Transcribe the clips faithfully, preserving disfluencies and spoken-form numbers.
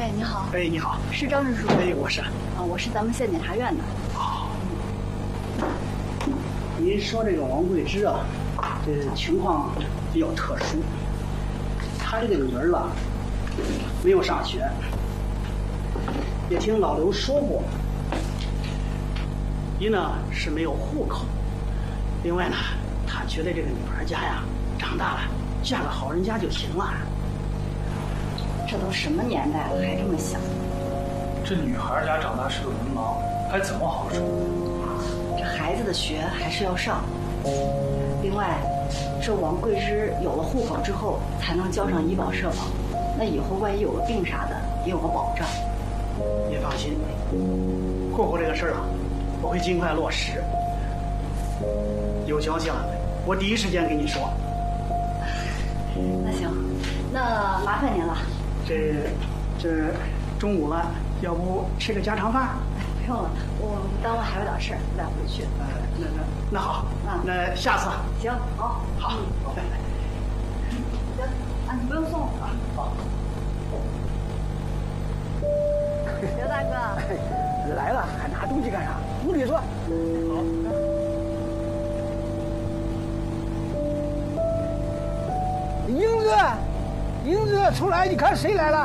哎，你好。 哎，你好， 是张支书。 哎，我是。 啊，我是咱们县检察院的。 哦。您说这个王桂芝啊，这情况比较特殊。她这个女儿吧，没有上学，也听老刘说过。一呢是没有户口，另外呢，他觉得这个女孩家呀，长大了嫁个好人家就行了。 这都什么年代了，还这么想？ 这女孩家长大是个文盲，还怎么好受？ 这孩子的学还是要上。另外，这王桂芝有了户口之后，才能交上医保社保，那以后万一有个病啥的，也有个保障。 你放心，户口这个事儿啊，我会尽快落实。有消息了，我第一时间跟你说。 那行，那麻烦您了。 这这中午了，要不吃个家常饭？ 哎，不用了，我单位还有点事儿，得回去。 呃，那那那好， 嗯， 那下次。 行，好， 好， 嗯、 拜拜。 行，啊，你不用送我了。 好。 刘大哥。 来了，还拿东西干啥？屋里坐。好。英子，英子，出来！你看谁来了？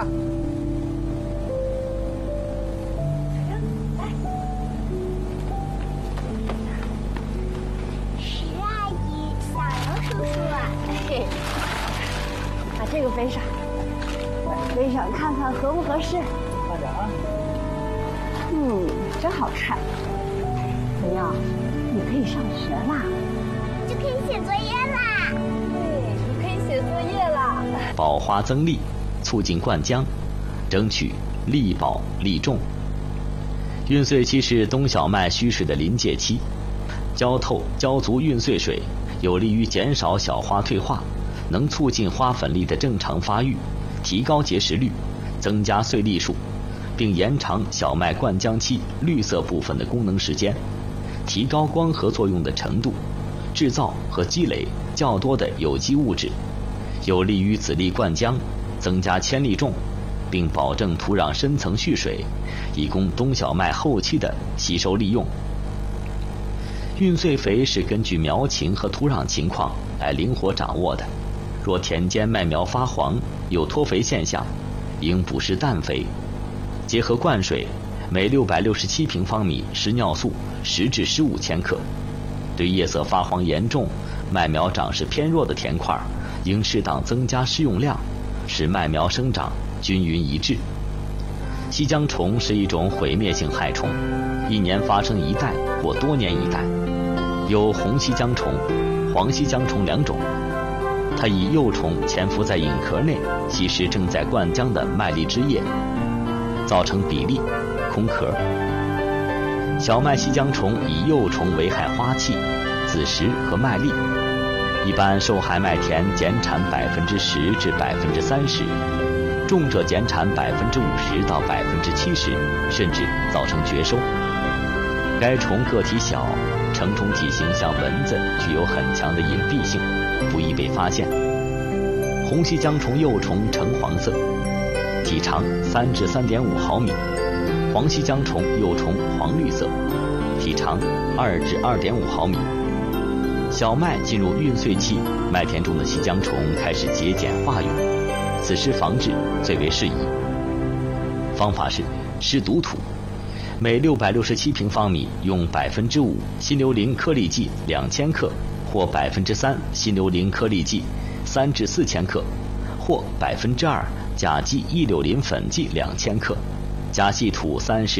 石阿姨，小刘叔叔。 嘿，把这个背上，背上看看合不合适。 快点啊！ 嗯，真好看。怎样？你可以上学啦， 就可以写作业啦。 对，你可以写作业啦。 保花增利，促进灌浆，争取利保利种。运穗期是冬小麦需水的临界期，浇透浇足运穗水，有利于减少小花退化，能促进花粉粒的正常发育，提高结实率，增加穗粒数，并延长小麦灌浆期绿色部分的功能时间，提高光合作用的程度，制造和积累较多的有机物质，有利于籽粒灌浆，增加铅粒重，并保证土壤深层蓄水，以供冬小麦后期的吸收利用。运穗肥是根据苗情和土壤情况来灵活掌握的，若田间麦苗发黄有脱肥现象，应补施氮肥，结合灌水，每六百六十七平方米施尿素十至十五千克。对叶色发黄严重、麦苗长势偏弱的田块，应适当增加施用量，使麦苗生长均匀一致。西浆虫是一种毁灭性害虫，一年发生一代或多年一代，有红西浆虫、黄西浆虫两种。它以幼虫潜伏在引壳内，吸食正在灌浆的麦粒汁液，造成比粒、空壳。小麦西浆虫以幼虫危害花器、子实和麦粒，一般受害麦田减产百分之十至百分之三十，重者减产百分之五十到百分之七十，甚至造成绝收。该虫个体小，成虫体型像蚊子，具有很强的隐蔽性，不易被发现。红西浆虫幼虫橙黄色，体长三至三点五毫米；黄西浆虫幼虫黄绿色，体长二至二点五毫米。小麦进入运穗期，麦田中的西浆虫开始节俭化蛹，此时防治最为适宜。方法是施毒土，每六百六十七平方米用百分之五新硫磷颗粒剂两千克，或百分之三新硫磷颗粒剂三至四千克，或百分之二甲基异硫磷粉剂两千克，加细土三十